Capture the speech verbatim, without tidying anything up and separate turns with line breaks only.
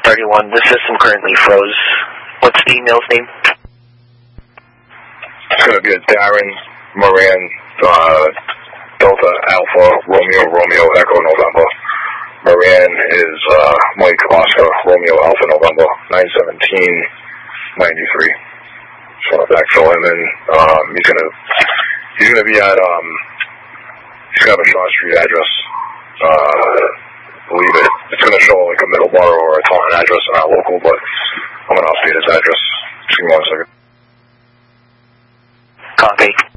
thirty-one. The system currently froze. What's the email's name?
It's going to be a Darren Moran, uh, Delta Alpha Romeo Romeo Echo November. Moran is uh, Mike Oscar Romeo Alpha November nine seventeen ninety-three. Just want to backfill him in. Um, he's going to he's going to be at um, he's going to have a Shaw Street address. Uh, believe it. It's going to show like a Middleborough or a Taunton address, not local, but I'm going to update his address. Just give me one second.
Copy.